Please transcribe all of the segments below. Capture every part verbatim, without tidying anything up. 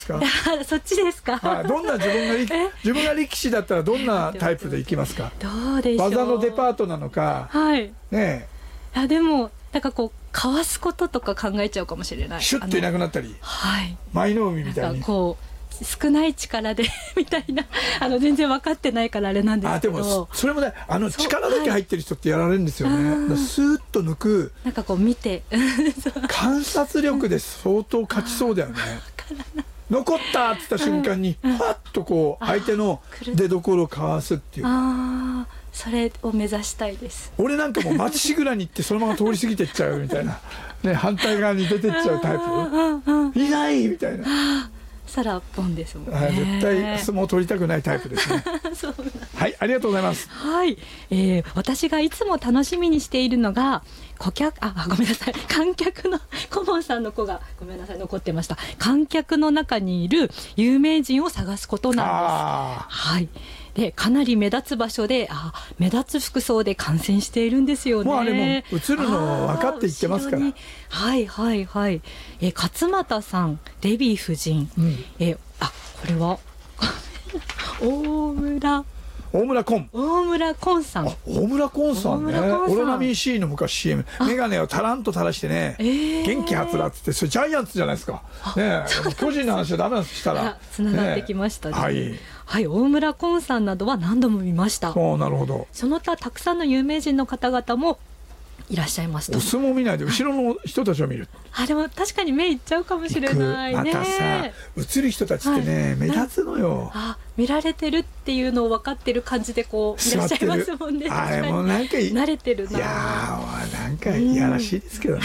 そっちですか。 はい、どんな自分が力自分が力士だったらどんなタイプでいきますか。 どうでしょう。 技のデパートなのか、 はい、 ねえ。いやでもなんかこうかわすこととか考えちゃうかもしれない。 シュッといなくなったり、 はい、 舞の海みたいにこう少ない力でみたいな、あの全然分かってないからあれなんですけど。 あでもそれもね、あの力だけ入ってる人ってやられるんですよね。スーッと抜く、 なんかこう見て観察力で相当勝ちそうだよね。残ったって言った瞬間に、うん、ファッとこう相手の出所をかわすっていう。 ああ、それを目指したいです。 俺なんかもうまっしぐらに行ってそのまま通り過ぎてっちゃうみたいな、ね、反対側に出てっちゃうタイプ。いないみたいな。 さらポンですもんね。 絶対相撲を取りたくないタイプですね。 そうなんです。 はい、ありがとうございます。 はい、えー、私がいつも楽しみにしているのが顧客あごめんなさい観客の顧問さんの子がごめんなさい残ってました。観客の中にいる有名人を探すことなんです。はい。でかなり目立つ場所であ目立つ服装で観戦しているんですよね。 もうあれも映るの分かって言ってますから。 はいはいはい。え勝俣さん、デヴィ夫人、うん、えあこれは大村大村コン大村コンさん。 大村コンさんね。オロナミン C の昔 シーエム、 眼鏡をタランと垂らしてね、えー、元気はつらっつって、それジャイアンツじゃないですかね。巨人の話はダメなんですしたらつながってきましたね。 はい、 はい、大村コンさんなどは何度も見ました。 おなるほど。 その他たくさんの有名人の方々もいらっしゃいます。 お相撲見ないで後ろの人たちを見る。 あでも確かに目いっちゃうかもしれないね。 またさ映る人たちってね、はい、目立つのよ。 あ見られてるっていうのを分かってる感じでこういらっしゃいますもんね。 あれもなんか慣れてるな。 いやなんかいやらしいですけどね。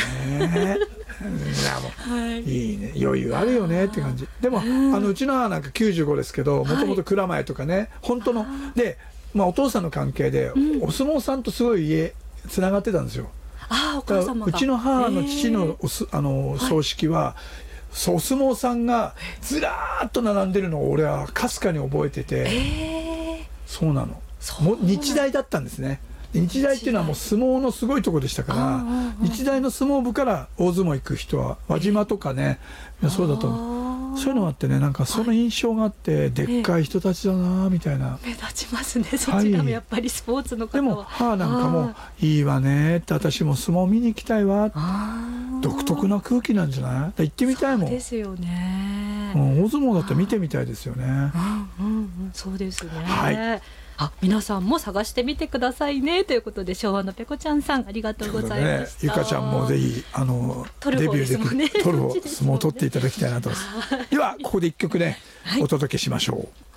はい、いいね、余裕あるよねって感じ。でもあのうちの母なんかきゅうじゅうごですけど、もともと蔵前とかね、本当ので、まあ、お父さんの関係で、うん、お相撲さんとすごい家つながってたんですよ。 あお母様がうちの母の父のおすあの葬式は、はい、お相撲さんがずらーっと並んでるのを俺はかすかに覚えてて、えー、そうなの。もう日大だったんですね。日大っていうのはもう相撲のすごいとこでしたから、日大の相撲部から大相撲行く人は輪島とかね、そうだと思う。そういうのがあってね、なんかその印象があって、でっかい人たちだなみたいな。 目立ちますね。そちらもやっぱりスポーツの方は。 でも母なんかもいいわねって、私も相撲見に行きたいわ。独特な空気なんじゃない？行ってみたいもん。 そうですよね。 大相撲だって見てみたいですよね。 うんうんうん、そうですね。 はい。 あ皆さんも探してみてくださいねということで、昭和のペコちゃんさんありがとうございました。 ゆかちゃんもぜひあのデビューで取る相撲を取っていただきたいなと思います。ではここで一曲ね、お届けしましょう。